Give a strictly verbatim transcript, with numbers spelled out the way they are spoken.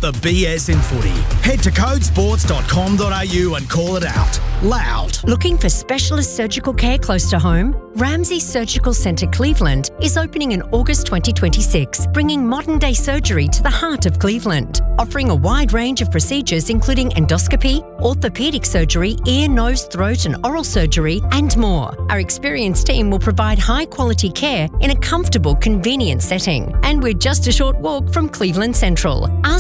the B S in footy. Head to code sports dot com dot a u and call it out loud. Looking for specialist surgical care close to home? Ramsay Surgical Centre Cleveland is opening in August twenty twenty-six, bringing modern-day surgery to the heart of Cleveland, offering a wide range of procedures including endoscopy, orthopaedic surgery, ear, nose, throat and oral surgery, and more. Our experienced team will provide high-quality care in a comfortable, convenient setting, and we're just a short walk from Cleveland Central. Ask